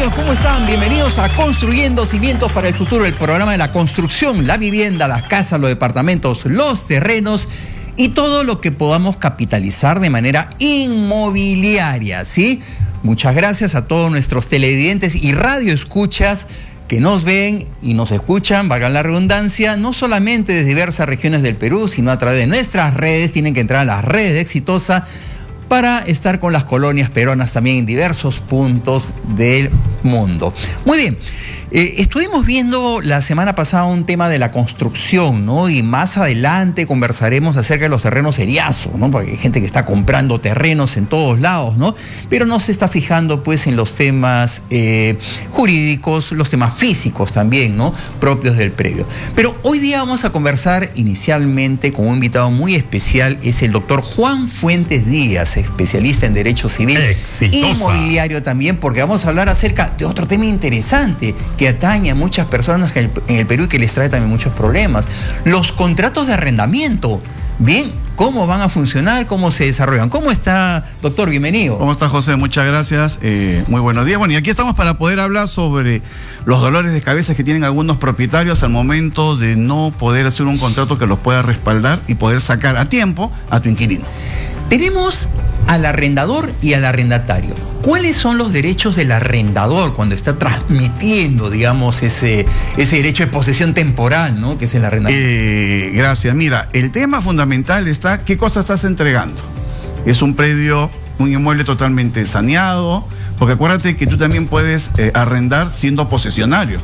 amigos, ¿cómo están? Bienvenidos a Construyendo Cimientos para el Futuro, el programa de la construcción, la vivienda, las casas, los departamentos, los terrenos y todo lo que podamos capitalizar de manera inmobiliaria, ¿sí? Muchas gracias a todos nuestros televidentes y radioescuchas que nos ven y nos escuchan, valga la redundancia, no solamente desde diversas regiones del Perú, sino a través de nuestras redes. Tienen que entrar a las redes de Exitosa para estar con las colonias peruanas también en diversos puntos del mundo. Muy bien, estuvimos viendo la semana pasada un tema de la construcción, ¿no? Y más adelante conversaremos acerca de los terrenos eriazos, ¿no? Porque hay gente que está comprando terrenos en todos lados, ¿no? Pero no se está fijando, pues, en los temas jurídicos, los temas físicos también, ¿no? Propios del predio. Pero hoy día vamos a conversar inicialmente con un invitado muy especial, es el doctor Juan Fuentes Díaz, especialista en Derecho Civil, Exitosa, inmobiliario también, porque vamos a hablar acerca de otro tema interesante que atañe a muchas personas en el Perú y que les trae también muchos problemas. Los contratos de arrendamiento. Bien, ¿cómo van a funcionar? ¿Cómo se desarrollan? ¿Cómo está, doctor? Bienvenido. ¿Cómo está, José? Muchas gracias. Muy buenos días. Bueno, y aquí estamos para poder hablar sobre los dolores de cabeza que tienen algunos propietarios al momento de no poder hacer un contrato que los pueda respaldar y poder sacar a tiempo a tu inquilino. Tenemos al arrendador y al arrendatario. ¿Cuáles son los derechos del arrendador cuando está transmitiendo, digamos, ese derecho de posesión temporal, ¿no? Que es el arrendamiento. Gracias. Mira, el tema fundamental está qué cosa estás entregando. Es un predio, un inmueble totalmente saneado, porque acuérdate que tú también puedes arrendar siendo posesionario.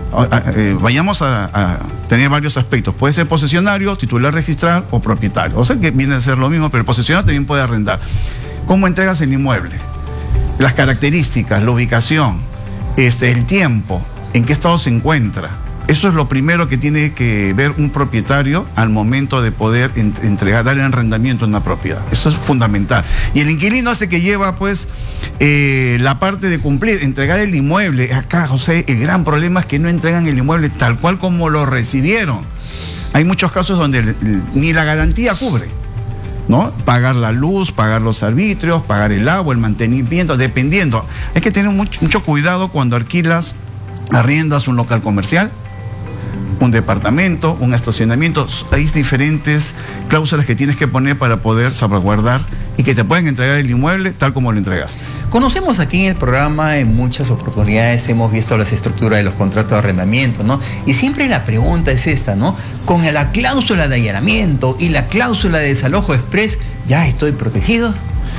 Vayamos a tener varios aspectos. Puede ser posesionario, titular registral o propietario. O sea que viene a ser lo mismo, pero el posesionario también puede arrendar. ¿Cómo entregas el inmueble? Las características, la ubicación, el tiempo, en qué estado se encuentra. Eso es lo primero que tiene que ver un propietario al momento de poder entregar, dar el arrendamiento en una propiedad. Eso es fundamental. Y el inquilino hace que lleva, pues, la parte de cumplir, entregar el inmueble. Acá, José, el gran problema es que no entregan el inmueble tal cual como lo recibieron. Hay muchos casos donde ni la garantía cubre, ¿no? Pagar la luz, pagar los arbitrios, pagar el agua, el mantenimiento, dependiendo. Hay que tener mucho cuidado cuando arriendas un local comercial, un departamento, un estacionamiento. Hay diferentes cláusulas que tienes que poner para poder salvaguardar y que te pueden entregar el inmueble tal como lo entregaste. Conocemos aquí en el programa, en muchas oportunidades hemos visto las estructuras de los contratos de arrendamiento, ¿no? Y siempre la pregunta es esta, ¿no? Con la cláusula de allanamiento y la cláusula de desalojo express, ¿ya estoy protegido?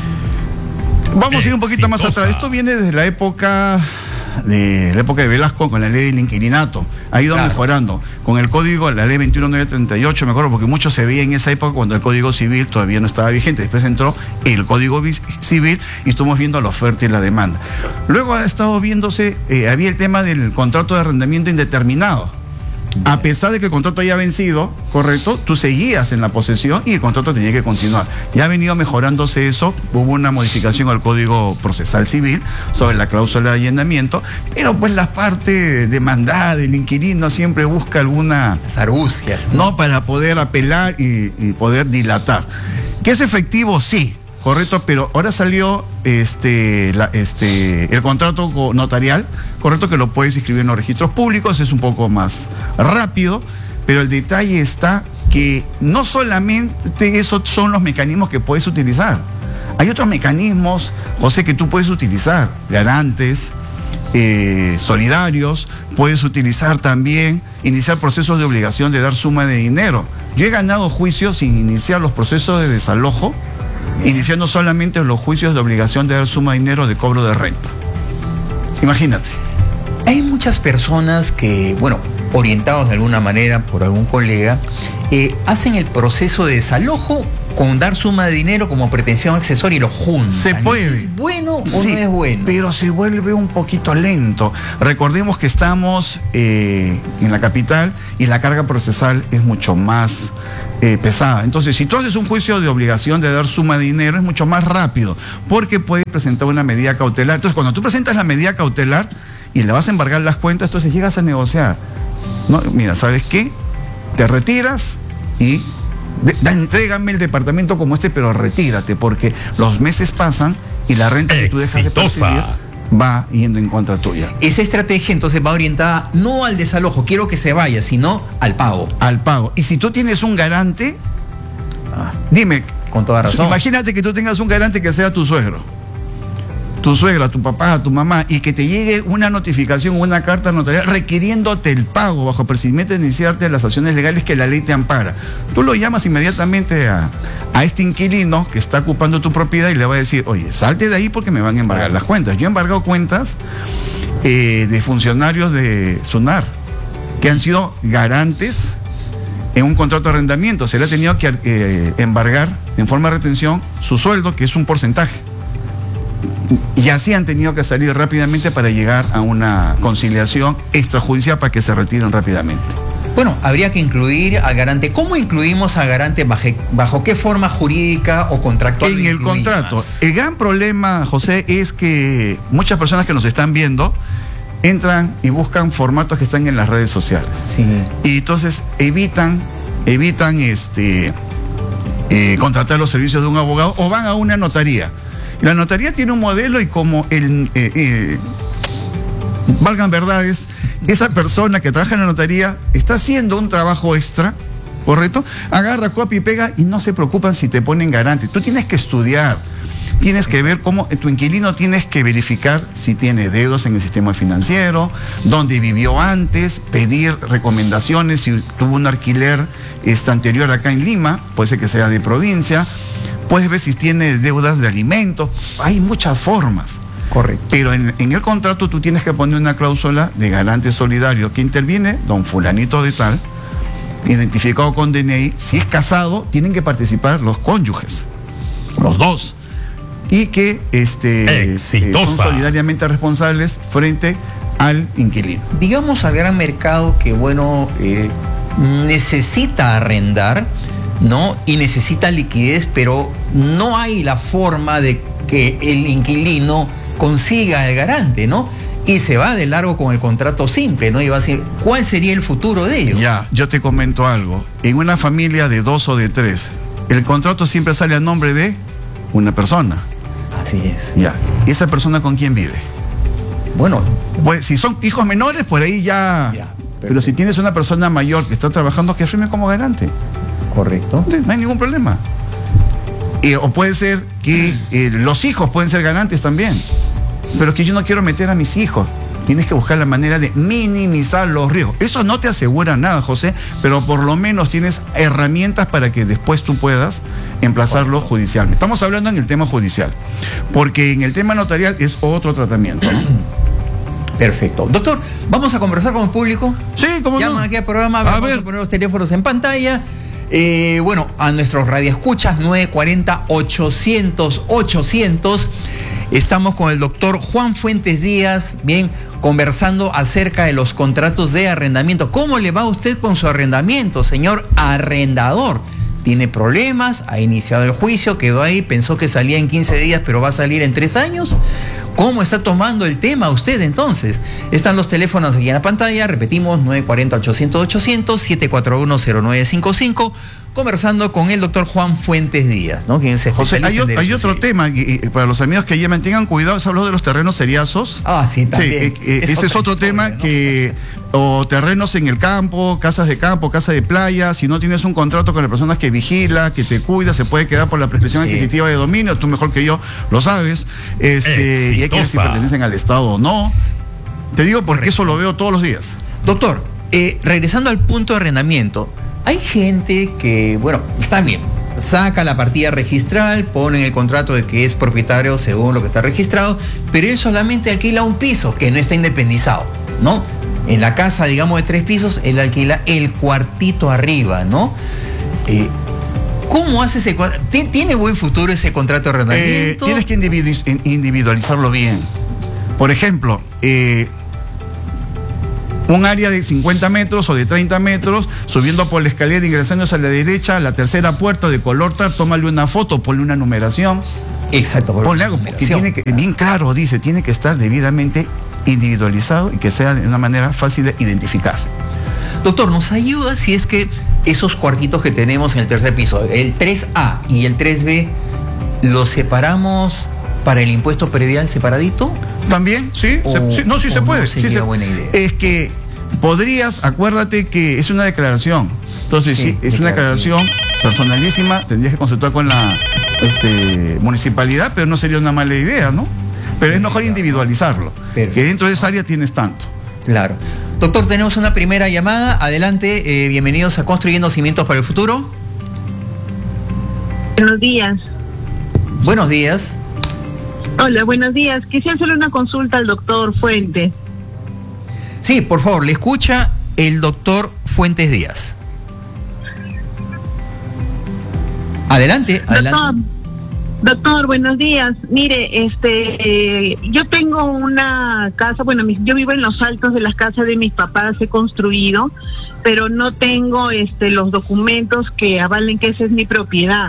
Vamos a ir un poquito más atrás. Esto viene desde la época de Velasco con la ley del inquilinato. Ha ido mejorando. Con el código, la ley 21938, me acuerdo, porque mucho se veía en esa época cuando el Código Civil todavía no estaba vigente. Después entró el Código Civil y estuvimos viendo la oferta y la demanda. Luego ha estado viéndose, había el tema del contrato de arrendamiento indeterminado. A pesar de que el contrato haya vencido, correcto, tú seguías en la posesión y el contrato tenía que continuar. Ya ha venido mejorándose eso, hubo una modificación al Código Procesal Civil sobre la cláusula de allanamiento, pero pues la parte demandada del inquilino siempre busca alguna argucia, ¿no? Para poder apelar y poder dilatar. ¿Que es efectivo? Sí. Correcto, pero ahora salió el contrato notarial, correcto, que lo puedes inscribir en los registros públicos, es un poco más rápido, pero el detalle está que no solamente esos son los mecanismos que puedes utilizar. Hay otros mecanismos, José, que tú puedes utilizar, garantes, solidarios, puedes utilizar también, iniciar procesos de obligación de dar suma de dinero. Yo he ganado juicios sin iniciar los procesos de desalojo, iniciando solamente los juicios de obligación de dar suma de dinero de cobro de renta. Imagínate. Hay muchas personas que, bueno, orientados de alguna manera por algún colega, hacen el proceso de desalojo con dar suma de dinero como pretensión accesoria y lo juntan. Se puede. ¿Es bueno o no es bueno? Pero se vuelve un poquito lento. Recordemos que estamos en la capital y la carga procesal es mucho más pesada. Entonces, si tú haces un juicio de obligación de dar suma de dinero, es mucho más rápido, porque puedes presentar una medida cautelar. Entonces, cuando tú presentas la medida cautelar y le vas a embargar las cuentas, entonces llegas a negociar. No, mira, ¿sabes qué? Te retiras y entrégame el departamento como pero retírate, porque los meses pasan y la renta que tú dejas de percibir va yendo en contra tuya. Esa estrategia entonces va orientada no al desalojo, quiero que se vaya, sino al pago. Al pago. Y si tú tienes un garante, dime, con toda razón. Imagínate que tú tengas un garante que sea tu suegro, tu suegra, tu papá, tu mamá, y que te llegue una notificación, una carta notarial requiriéndote el pago bajo procedimiento de iniciarte las acciones legales que la ley te ampara. Tú lo llamas inmediatamente a este inquilino que está ocupando tu propiedad y le va a decir, oye, salte de ahí porque me van a embargar las cuentas. Yo he embargado cuentas de funcionarios de SUNAR que han sido garantes en un contrato de arrendamiento. Se le ha tenido que embargar en forma de retención su sueldo, que es un porcentaje. Y así han tenido que salir rápidamente para llegar a una conciliación extrajudicial para que se retiren rápidamente. Bueno, habría que incluir al garante. ¿Cómo incluimos al garante? ¿Bajo qué forma jurídica o contractual? En el contrato. El gran problema, José, es que muchas personas que nos están viendo entran y buscan formatos que están en las redes sociales. Sí. Y entonces evitan contratar los servicios de un abogado o van a una notaría. La notaría tiene un modelo y como valgan verdades, esa persona que trabaja en la notaría está haciendo un trabajo extra, ¿correcto? Agarra, copia y pega y no se preocupan si te ponen garante. Tú tienes que estudiar, tienes que ver cómo tu inquilino, tienes que verificar si tiene deudas en el sistema financiero, dónde vivió antes, pedir recomendaciones si tuvo un alquiler anterior acá en Lima, puede ser que sea de provincia. Puedes ver si tiene deudas de alimentos. Hay muchas formas. Correcto. Pero en el contrato tú tienes que poner una cláusula de garante solidario que interviene don fulanito de tal, identificado con DNI. Si es casado, tienen que participar los cónyuges, los dos. Y que son solidariamente responsables frente al inquilino. Digamos al gran mercado que, necesita arrendar, ¿no? Y necesita liquidez, pero no hay la forma de que el inquilino consiga el garante, ¿no? Y se va de largo con el contrato simple, ¿no? Y va a decir, ¿cuál sería el futuro de ellos? Ya, yo te comento algo. En una familia de 2 o de 3, el contrato siempre sale a nombre de una persona. Así es. Ya. ¿Esa persona con quién vive? Bueno. Pues si son hijos menores, por ahí ya. Pero si tienes una persona mayor que está trabajando, que firme como garante. Correcto. No hay ningún problema. O puede ser que los hijos pueden ser garantes también. Pero que yo no quiero meter a mis hijos. Tienes que buscar la manera de minimizar los riesgos. Eso no te asegura nada, José, pero por lo menos tienes herramientas para que después tú puedas emplazarlo judicialmente. Estamos hablando en el tema judicial, porque en el tema notarial es otro tratamiento, ¿no? Perfecto. Doctor, ¿vamos a conversar con el público? Sí, ¿cómo no? Llaman aquí al programa, vamos a poner los teléfonos en pantalla. A nuestros radioescuchas 940-800-800. Estamos con el doctor Juan Fuentes Díaz, bien, conversando acerca de los contratos de arrendamiento. ¿Cómo le va a usted con su arrendamiento, señor arrendador? ¿Tiene problemas? ¿Ha iniciado el juicio? ¿Quedó ahí? ¿Pensó que salía en 15 días pero va a salir en 3 años? ¿Cómo está tomando el tema usted entonces? Están los teléfonos aquí en la pantalla, repetimos, 940-800-800, 741-0955, conversando con el doctor Juan Fuentes Díaz, ¿no? Quien es José, hay otro tema, para los amigos que llaman, tengan cuidado, se habló de los terrenos seriazos. Ah, sí, también. Sí, ese es otro tema, ¿no? O terrenos en el campo, casas de playa, si no tienes un contrato con las personas que vigila, que te cuida, se puede quedar por la prescripción adquisitiva de dominio, tú mejor que yo lo sabes, y hay que ver si pertenecen al Estado o no. Te digo porque eso lo veo todos los días. Doctor, regresando al punto de arrendamiento, hay gente que, está bien, saca la partida registral, pone en el contrato de que es propietario según lo que está registrado, pero él solamente alquila un piso que no está independizado, ¿no? En la casa, digamos, de 3 pisos, él alquila el cuartito arriba, ¿no? ¿Cómo hace ese contrato? ¿Tiene buen futuro ese contrato de arrendamiento? Tienes que individualizarlo bien. Por ejemplo, un área de 50 metros o de 30 metros, subiendo por la escalera, ingresando a la derecha, a la tercera puerta de color tal, tómale una foto, ponle una numeración. Exacto. Ponle algo que tiene que, bien claro, dice, tiene que estar debidamente individualizado y que sea de una manera fácil de identificar. Doctor, ¿nos ayuda si es que esos cuartitos que tenemos en el tercer piso, el 3A y el 3B, los separamos para el impuesto predial separadito? También, sí, sí se puede. No sería buena idea. Es que podrías, acuérdate que es una declaración. Entonces, sí, es una declaración personalísima, tendrías que consultar con la municipalidad, pero no sería una mala idea, ¿no? Pero es mejor individualizarlo. Perfecto. Que dentro de esa área tienes tanto. Claro. Doctor, tenemos una primera llamada. Adelante, bienvenidos a Construyendo Cimientos para el Futuro. Buenos días. Buenos días. Hola, buenos días. Quisiera hacerle una consulta al doctor Fuentes. Sí, por favor, le escucha el doctor Fuentes Díaz. Adelante, adelante. Doctor, buenos días. Mire, yo tengo una casa, bueno, yo vivo en los altos de las casas de mis papás, he construido, pero no tengo los documentos que avalen que esa es mi propiedad.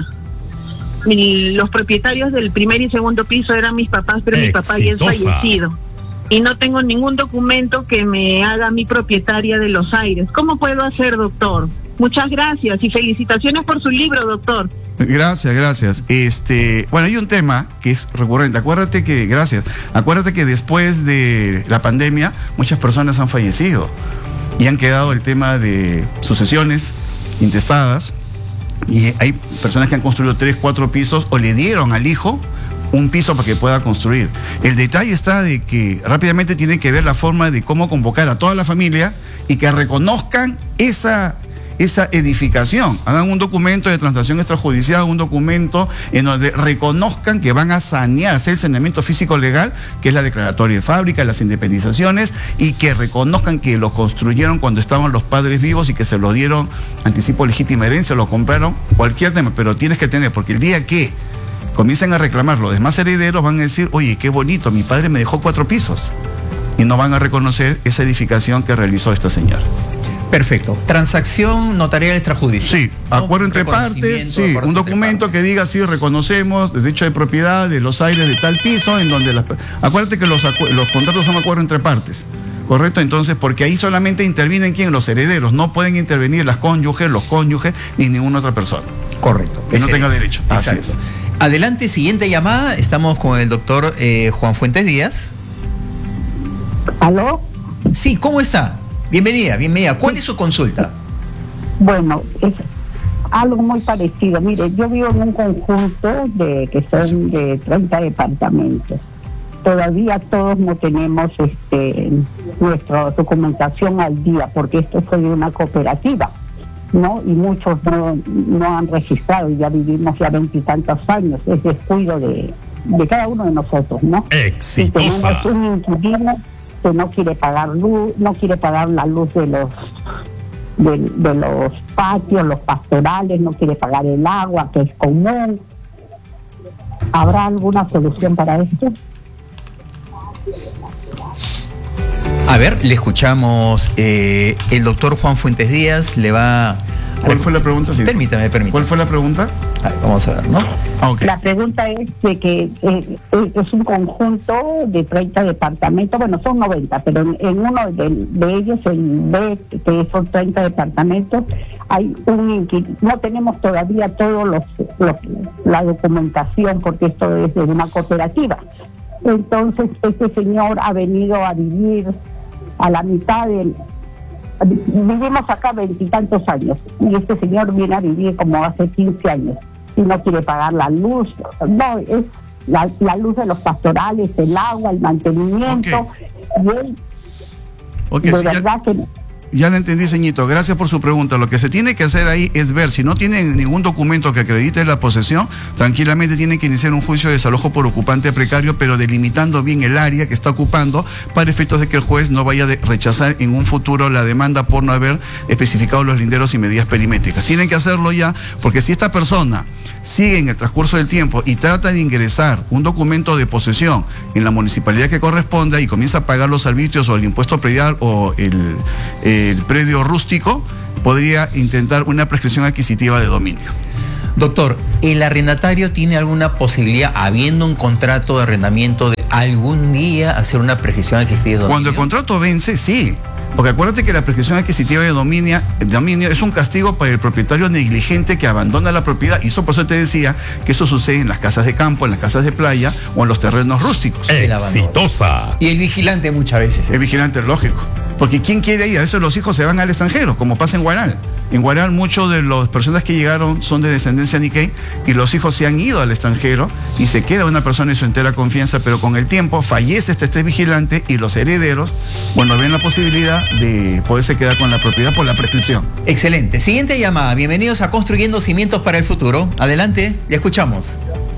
Los propietarios del primer y segundo piso eran mis papás, pero mi papá ya es fallecido. Y no tengo ningún documento que me haga mi propietaria de los aires. ¿Cómo puedo hacer, doctor? Muchas gracias y felicitaciones por su libro, doctor. Gracias. Bueno, hay un tema que es recurrente. Acuérdate que después de la pandemia muchas personas han fallecido y han quedado el tema de sucesiones intestadas, y hay personas que han construido 3, 4 pisos o le dieron al hijo un piso para que pueda construir. El detalle está de que rápidamente tiene que ver la forma de cómo convocar a toda la familia y que reconozcan esa edificación. Hagan un documento de transacción extrajudicial, un documento en donde reconozcan que van a sanear, hacer el saneamiento físico legal, que es la declaratoria de fábrica, las independizaciones, y que reconozcan que lo construyeron cuando estaban los padres vivos y que se lo dieron anticipo legítima herencia, lo compraron, cualquier tema, pero tienes que tener, porque el día que comiencen a reclamar los demás herederos van a decir, oye, qué bonito, mi padre me dejó 4 pisos, y no van a reconocer esa edificación que realizó esta señora. Perfecto. Transacción notarial extrajudicial. Sí, acuerdo entre partes, sí, un documento que diga, sí, reconocemos derecho de propiedad de los aires de tal piso, en donde acuérdate que los contratos son acuerdo entre partes, ¿correcto? Entonces, porque ahí solamente intervienen ¿quién? Los herederos, no pueden intervenir las cónyuges, los cónyuges, ni ninguna otra persona. Correcto. Que no tenga derecho. Así es. Adelante, siguiente llamada, estamos con el doctor Juan Fuentes Díaz. ¿Aló? Sí, ¿cómo está? Bienvenida. ¿Cuál es su consulta? Bueno, es algo muy parecido. Mire, yo vivo en un conjunto que son de 30 departamentos. Todavía todos no tenemos nuestra documentación al día, porque esto fue de una cooperativa, ¿no? Y muchos no han registrado, y ya vivimos ya 20 y tantos años. Es descuido de cada uno de nosotros, ¿no? Exitosa. Y tenemos un inquilino que no quiere pagar luz, no quiere pagar la luz de los patios, los pastorales, no quiere pagar el agua, que es común. ¿Habrá alguna solución para esto? A ver, le escuchamos. El doctor Juan Fuentes Díaz le va... ¿Cuál fue la pregunta? Sí. Permítame. ¿Cuál fue la pregunta? Vamos a ver, ¿no? Okay. La pregunta es de que es un conjunto de 30 departamentos, bueno, son 90, pero en uno de ellos, en B, que son 30 departamentos, hay no tenemos todavía todos la documentación, porque esto es de una cooperativa. Entonces, este señor ha venido a vivir a la mitad vivimos acá 20 y tantos años, y este señor viene a vivir como hace 15 años y no quiere pagar la luz. No, es la luz de los pastorales, el agua, el mantenimiento. Okay. Y él, de verdad que... Ya lo entendí, señorito. Gracias por su pregunta. Lo que se tiene que hacer ahí es ver, si no tienen ningún documento que acredite la posesión, tranquilamente tienen que iniciar un juicio de desalojo por ocupante precario, pero delimitando bien el área que está ocupando, para efectos de que el juez no vaya a rechazar en un futuro la demanda por no haber especificado los linderos y medidas perimétricas. Tienen que hacerlo ya, porque si esta persona sigue en el transcurso del tiempo y trata de ingresar un documento de posesión en la municipalidad que corresponda y comienza a pagar los arbitrios o el impuesto predial o el predio rústico, podría intentar una prescripción adquisitiva de dominio. Doctor, ¿el arrendatario tiene alguna posibilidad, habiendo un contrato de arrendamiento, de algún día hacer una prescripción adquisitiva de dominio? Cuando el contrato vence, sí. Porque acuérdate que la prescripción adquisitiva de dominio es un castigo para el propietario negligente que abandona la propiedad. Y eso por eso te decía que eso sucede en las casas de campo, en las casas de playa o en los terrenos rústicos. Exitosa. Y el vigilante muchas veces. El vigilante es lógico. Porque ¿quién quiere ir? A veces los hijos se van al extranjero, como pasa en Guaral. En Guaral muchos de las personas que llegaron son de descendencia Nikkei y los hijos se han ido al extranjero y se queda una persona en su entera confianza, pero con el tiempo fallece este vigilante y los herederos, bueno, ven la posibilidad de poderse quedar con la propiedad por la prescripción. Excelente. Siguiente llamada. Bienvenidos a Construyendo Cimientos para el Futuro. Adelante, le escuchamos.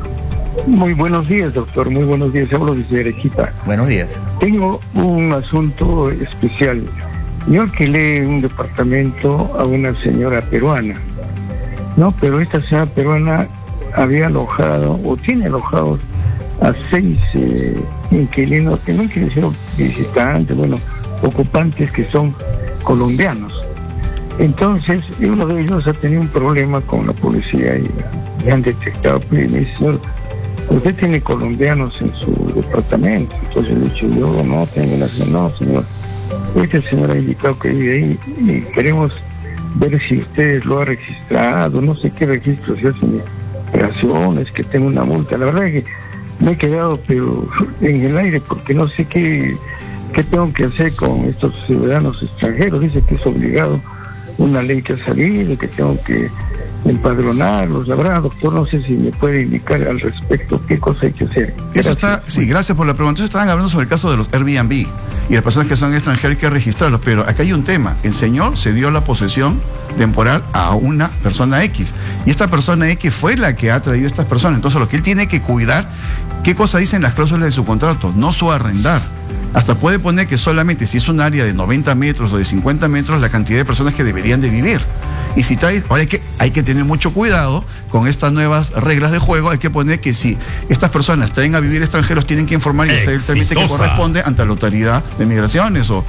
Muy buenos días, doctor. Muy buenos días. Hablo desde Arequipa. Buenos días. Tengo un asunto especial. Yo alquilé un departamento a una señora peruana, ¿no? Pero esta señora peruana había alojado, o tiene alojados, a 6 inquilinos, que no quieren ser visitantes, bueno, ocupantes que son colombianos. Entonces, uno de ellos ha tenido un problema con la policía y han detectado, y me dice, señor, usted tiene colombianos en su departamento. Entonces le he dicho, yo no tengo no, señor. Este señor ha indicado que vive ahí y queremos ver si ustedes lo han registrado, no sé qué registros se hacen, operaciones, que tengo una multa. La verdad es que me he quedado pero en el aire porque no sé qué tengo que hacer con estos ciudadanos extranjeros. Dice que es obligado una ley que ha salido, que tengo que empadronarlos. La verdad, doctor, no sé si me puede indicar al respecto qué cosa hay que hacer. Eso está, sí, gracias por la pregunta. Entonces estaban hablando sobre el caso de los Airbnb y las personas que son extranjeras hay que registrarlos, pero acá hay un tema. El señor se dio la posesión temporal a una persona X y esta persona X fue la que ha traído a estas personas. Entonces lo que él tiene que cuidar, qué cosa dicen las cláusulas de su contrato, no su arrendar. Hasta puede poner que solamente si es un área de 90 metros o de 50 metros la cantidad de personas que deberían de vivir. Y si traes, ahora hay que tener mucho cuidado con estas nuevas reglas de juego. Hay que poner que si estas personas traen a vivir extranjeros, tienen que informar y hacer el trámite que corresponde ante la autoridad de migraciones o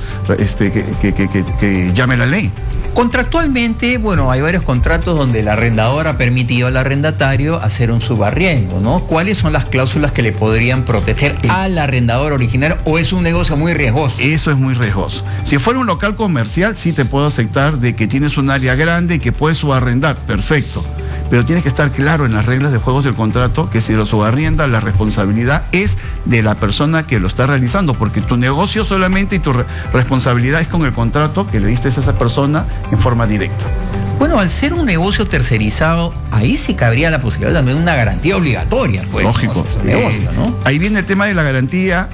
que llame la ley. Contractualmente, bueno, hay varios contratos donde el arrendador ha permitido al arrendatario hacer un subarriendo, ¿no? ¿Cuáles son las cláusulas que le podrían proteger al arrendador original o es un negocio muy riesgoso? Eso es muy riesgoso. Si fuera un local comercial, sí te puedo aceptar de que tienes un área grande y que puedes subarrendar, perfecto. Pero tienes que estar claro en las reglas de juegos del contrato que si lo subarrienda, la responsabilidad es de la persona que lo está realizando, porque tu negocio solamente y tu responsabilidad es con el contrato que le diste a esa persona en forma directa. Bueno, al ser un negocio tercerizado, ahí sí cabría la posibilidad también de una garantía obligatoria. Pues, lógico. Negocio, ¿no? Ahí viene el tema de la garantía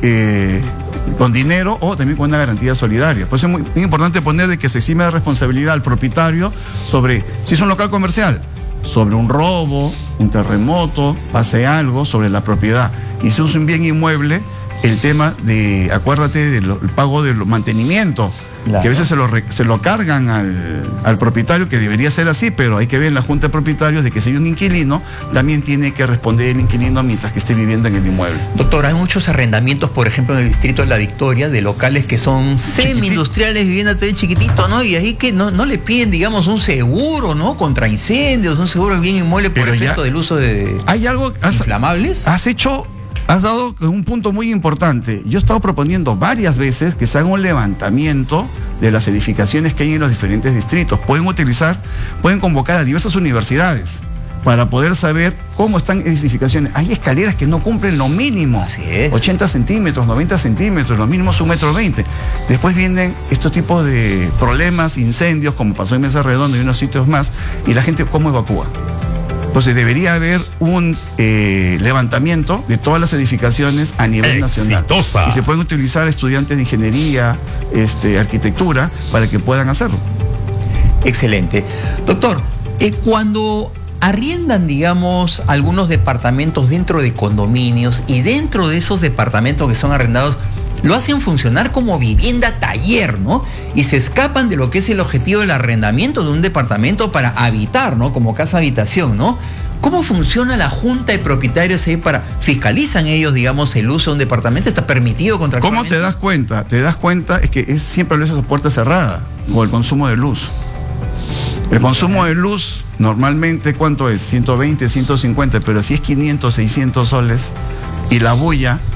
con dinero o también con una garantía solidaria. Por eso es muy importante poner de que se exime la responsabilidad al propietario sobre, si es un local comercial, sobre un robo, un terremoto, pase algo sobre la propiedad. Y si es un bien inmueble, el tema de, acuérdate del pago del mantenimiento, claro, que a veces se lo cargan al propietario, que debería ser así, pero hay que ver en la junta de propietarios de que si hay un inquilino, también tiene que responder el inquilino mientras que esté viviendo en el inmueble. Doctor, hay muchos arrendamientos, por ejemplo, en el distrito de La Victoria, de locales que son semi-industriales, viviendas de chiquitito, ¿no? Y ahí que no le piden, digamos, un seguro, ¿no? Contra incendios, un seguro de bien inmueble por efecto del uso de ¿hay algo inflamables? Has dado un punto muy importante. Yo he estado proponiendo varias veces que se haga un levantamiento de las edificaciones que hay en los diferentes distritos. Pueden convocar a diversas universidades para poder saber cómo están edificaciones. Hay escaleras que no cumplen lo mínimo. Así es. 80 centímetros, 90 centímetros, lo mínimo es 1,20 m. Después vienen estos tipos de problemas, incendios, como pasó en Mesa Redonda y unos sitios más, y la gente, ¿cómo evacúa? Entonces debería haber un levantamiento de todas las edificaciones a nivel nacional. Y se pueden utilizar estudiantes de ingeniería, arquitectura, para que puedan hacerlo. Excelente. Doctor, cuando arriendan, digamos, algunos departamentos dentro de condominios y dentro de esos departamentos que son arrendados, lo hacen funcionar como vivienda taller, ¿no? Y se escapan de lo que es el objetivo del arrendamiento de un departamento para habitar, ¿no? Como casa habitación, ¿no? ¿Cómo funciona la junta de propietarios ahí fiscalizan ellos, digamos, el uso de un departamento? ¿Está permitido contractualmente? ¿Cómo te das cuenta? Te das cuenta es que siempre lo haces a puerta cerrada, o el consumo de luz. El consumo de luz, normalmente, ¿cuánto es? 120, 150, pero si es 500, 600 soles, y la bulla,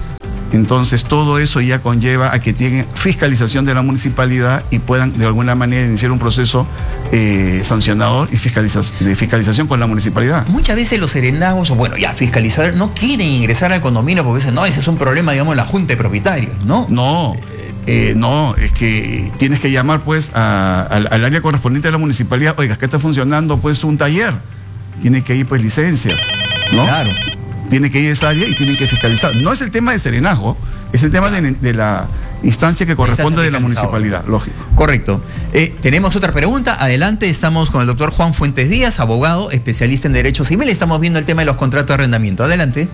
Entonces todo eso ya conlleva a que tengan fiscalización de la municipalidad y puedan de alguna manera iniciar un proceso sancionador y de fiscalización con la municipalidad. Muchas veces los serenazgos, o bueno, ya fiscalizadores, no quieren ingresar al condominio porque dicen, no, ese es un problema, digamos, de la junta de propietarios, ¿no? No, es que tienes que llamar pues al área correspondiente de la municipalidad. Oiga, es que está funcionando pues un taller. Tiene que ir pues licencias, ¿no? Claro. Tiene que ir a esa área y tienen que fiscalizar. No es el tema de serenazgo, es el tema de la instancia que corresponde de la municipalidad, lógico. Correcto. Tenemos otra pregunta. Adelante, estamos con el doctor Juan Fuentes Díaz, abogado, especialista en Derecho Civil. Estamos viendo el tema de los contratos de arrendamiento. Adelante.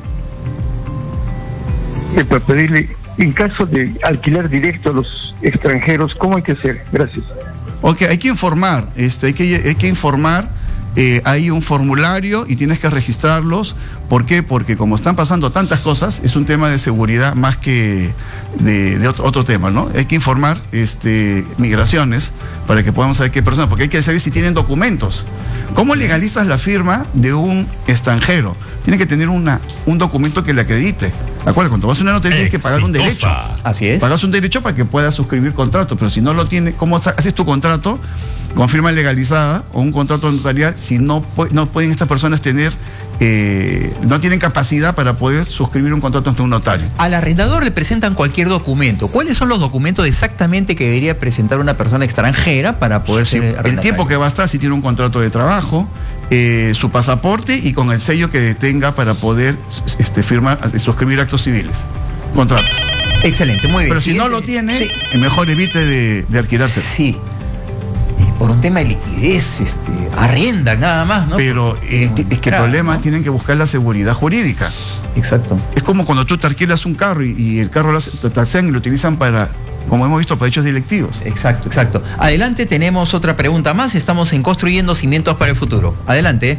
Para pedirle, en caso de alquiler directo a los extranjeros, ¿cómo hay que hacer? Gracias. Ok, hay que informar, hay que informar. Hay un formulario y tienes que registrarlos. ¿Por qué? Porque como están pasando tantas cosas, es un tema de seguridad más que de otro tema, ¿no? Hay que informar migraciones para que podamos saber qué personas, porque hay que saber si tienen documentos. ¿Cómo legalizas la firma de un extranjero? Tiene que tener un documento que le acredite. Acuérdate, cuando vas a una notaría tienes que pagar un derecho. Así es. Pagas un derecho para que puedas suscribir contrato, pero si no lo tienes, ¿cómo haces tu contrato con firma legalizada o un contrato notarial si no pueden estas personas tener, no tienen capacidad para poder suscribir un contrato ante un notario? Al arrendador le presentan cualquier documento. ¿Cuáles son los documentos exactamente que debería presentar una persona extranjera para poder ser arrendatario? El tiempo que va a estar, si tiene un contrato de trabajo, su pasaporte y con el sello que tenga para poder suscribir actos civiles, contratos. Excelente, muy bien. Pero si no lo tiene, sí, mejor evite de alquilarse. Sí. Por un tema de liquidez, arriendan nada más, ¿no? Pero es que el problema, ¿no? Tienen que buscar la seguridad jurídica. Exacto. Es como cuando tú te alquilas un carro y el carro lo taxean y lo utilizan para, como hemos visto, para hechos delictivos. Exacto, exacto. Adelante, tenemos otra pregunta más. Estamos en Construyendo Cimientos para el Futuro. Adelante.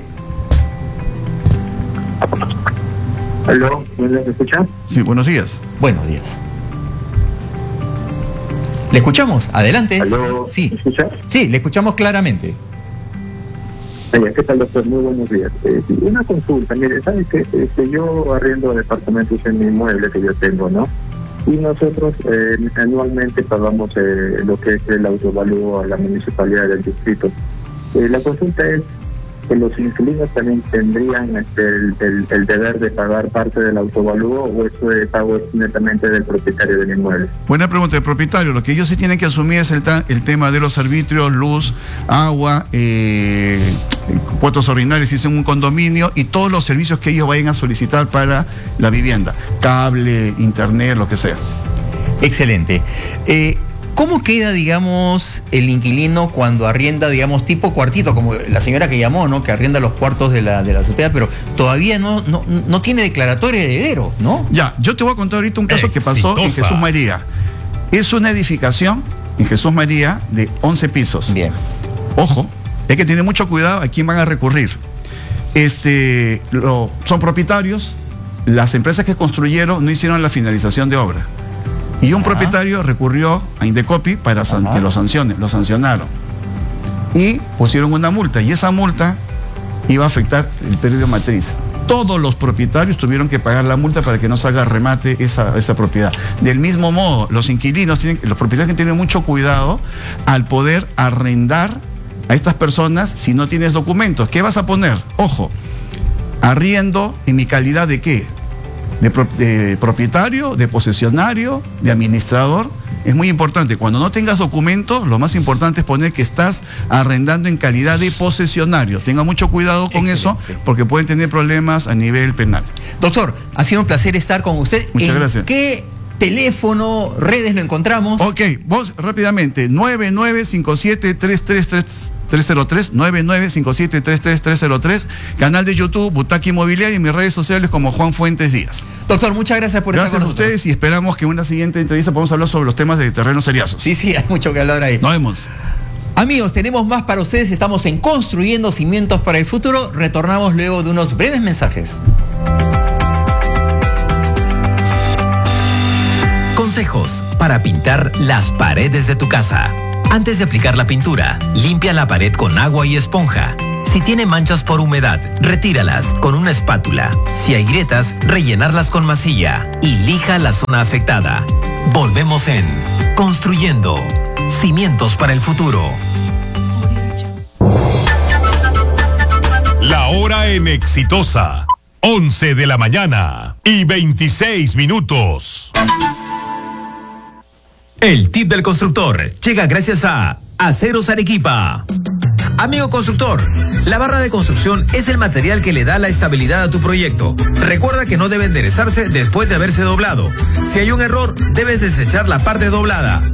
¿Aló? ¿Me escuchan? Sí, buenos días. Buenos días. ¿Le escuchamos? Adelante. ¿Aló? Sí. ¿Me escuchas? Sí, le escuchamos claramente. ¿Qué tal, doctor? Muy buenos días. Una consulta. Mire, ¿sabes qué? Yo arriendo departamentos en mi inmueble que yo tengo, ¿no? Y nosotros anualmente pagamos lo que es el autovalúo a la municipalidad del distrito. La consulta es que los inquilinos también tendrían el deber de pagar parte del autovalúo, o eso de pago es netamente del propietario del inmueble. Buena pregunta. El propietario, lo que ellos sí tienen que asumir es el tema de los arbitrios, luz, agua, cuotas ordinarias si es en un condominio, y todos los servicios que ellos vayan a solicitar para la vivienda, cable, internet, lo que sea. Excelente. ¿Cómo queda, digamos, el inquilino cuando arrienda, digamos, tipo cuartito, como la señora que llamó, ¿no? Que arrienda los cuartos de la azotea, pero todavía no tiene declaratoria de heredero, ¿no? Ya, yo te voy a contar ahorita un caso que pasó en Jesús María. Es una edificación en Jesús María de 11 pisos. Bien. Ojo, hay que tener mucho cuidado a quién van a recurrir. Son propietarios, las empresas que construyeron no hicieron la finalización de obra. Y un propietario recurrió a Indecopi para que lo sancionaron. Y pusieron una multa, y esa multa iba a afectar el predio matriz. Todos los propietarios tuvieron que pagar la multa para que no salga a remate esa propiedad. Del mismo modo, los propietarios que tienen mucho cuidado al poder arrendar a estas personas si no tienes documentos. ¿Qué vas a poner? Ojo, arriendo en mi calidad de ¿qué? De propietario, de posesionario, de administrador. Es muy importante. Cuando no tengas documentos, lo más importante es poner que estás arrendando en calidad de posesionario. Tenga mucho cuidado con eso, porque pueden tener problemas a nivel penal. Doctor, ha sido un placer estar con usted. Muchas gracias. ¿Qué teléfono, redes lo encontramos? Ok, vos rápidamente, 9957-333-303, 9957-333-303, canal de YouTube, Butaca Inmobiliaria, y mis redes sociales como Juan Fuentes Díaz. Doctor, muchas gracias por estar con nosotros. Gracias a ustedes, y esperamos que en una siguiente entrevista podamos hablar sobre los temas de terrenos seriazos. Sí, hay mucho que hablar ahí. Nos vemos. Amigos, tenemos más para ustedes. Estamos en Construyendo Cimientos para el Futuro. Retornamos luego de unos breves mensajes. Consejos para pintar las paredes de tu casa. Antes de aplicar la pintura, limpia la pared con agua y esponja. Si tiene manchas por humedad, retíralas con una espátula. Si hay grietas, rellenarlas con masilla y lija la zona afectada. Volvemos en Construyendo Cimientos para el Futuro. La hora en Exitosa. 11 de la mañana y 26 minutos. El tip del constructor llega gracias a Aceros Arequipa. Amigo constructor, la barra de construcción es el material que le da la estabilidad a tu proyecto. Recuerda que no debe enderezarse después de haberse doblado. Si hay un error, debes desechar la parte doblada.